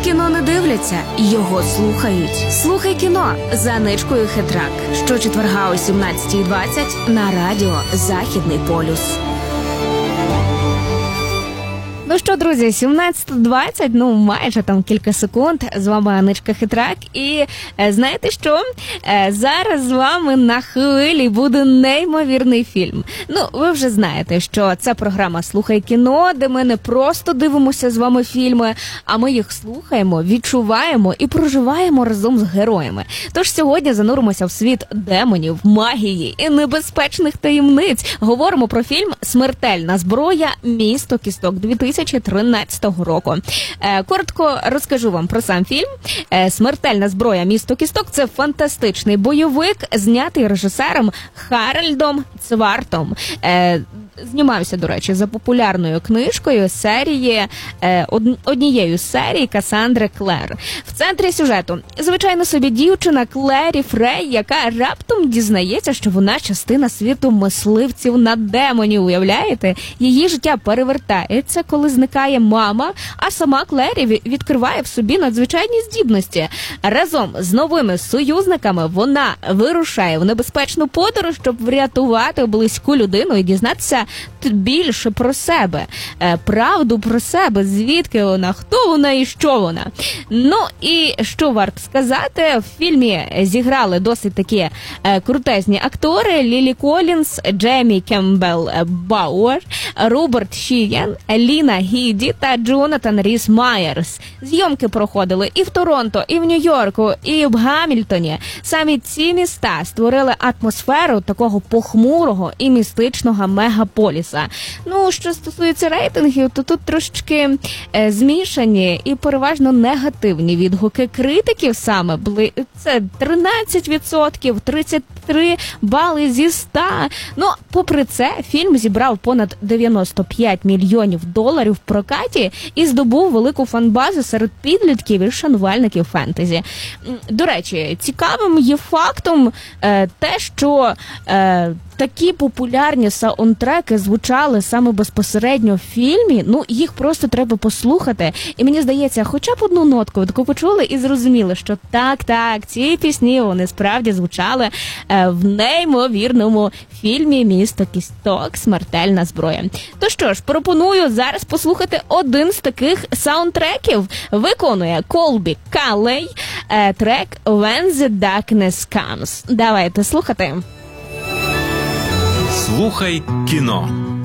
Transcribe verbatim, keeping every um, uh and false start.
Кіно не дивляться, його слухають. Слухай кіно за Аничкою Хитрак. Щочетверга о сімнадцятій двадцять на радіо «Західний полюс». Ну що, друзі, сімнадцята двадцять, ну майже там кілька секунд. З вами Аничка Хитрак. І е, знаєте що? Е, зараз з вами на хвилі буде неймовірний фільм. Ну, ви вже знаєте, що це програма «Слухай кіно», де ми не просто дивимося з вами фільми, а ми їх слухаємо, відчуваємо і проживаємо разом з героями. Тож сьогодні зануримося в світ демонів, магії і небезпечних таємниць. Говоримо про фільм «Смертельна зброя. Місто кісток» дві тисячі тринадцятого року. Е, коротко розкажу вам про сам фільм. Е, «Смертельна зброя. Місто кісток» – це фантастичний бойовик, знятий режисером Харальдом Цвартом. Е, Знімався, до речі, за популярною книжкою серії, е, однією з серій Кассандри Клер. В центрі сюжету звичайно собі дівчина Клері Фрей, яка раптом дізнається, що вона частина світу мисливців на демонів, уявляєте? Її життя перевертається, коли зникає мама, а сама Клері відкриває в собі надзвичайні здібності. Разом з новими союзниками вона вирушає в небезпечну подорож, щоб врятувати близьку людину і дізнатися більше про себе, правду про себе, звідки вона, хто вона і що вона. Ну і що варто сказати, в фільмі зіграли досить такі крутезні актори: Лілі Колінс, Джеймі Кембел Бауер, Роберт Шіян, Ліна Гіді та Джонатан Ріс Майерс. Зйомки проходили і в Торонто, і в Нью-Йорку, і в Гамільтоні. Самі ці міста створили атмосферу такого похмурого і містичного мегаполіса. Ну, що стосується рейтингів, то тут трошечки е, змішані і переважно негативні відгуки критиків саме. Були, це тринадцять відсотків, тридцять три бали зі ста. Ну, попри це, фільм зібрав понад дев'яносто п'ять мільйонів доларів в прокаті і здобув велику фан-базу серед підлітків і шанувальників фентезі. До речі, цікавим є фактом е, те, що е, такі популярні саундтреки звучали саме безпосередньо в фільмі. Ну, їх просто треба послухати. І мені здається, хоча б одну нотку таку почули і зрозуміли, що так, так, ці пісні, вони справді звучали е, в неймовірному фільмі «Місто кісток. Смертельна зброя». То що ж, пропоную зараз послухати один з таких саундтреків. Виконує Колбі Каллей е, трек «When the Darkness Comes». Давайте слухати. Слухай кіно.